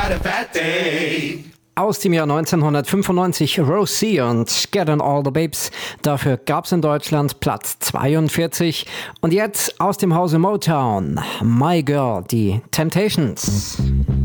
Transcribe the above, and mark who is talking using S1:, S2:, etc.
S1: got a bad day.
S2: Aus dem Jahr 1995 Rosie und Get on All the Babes. Dafür gab's in Deutschland Platz 42. Und jetzt aus dem Hause Motown, My Girl, die Temptations.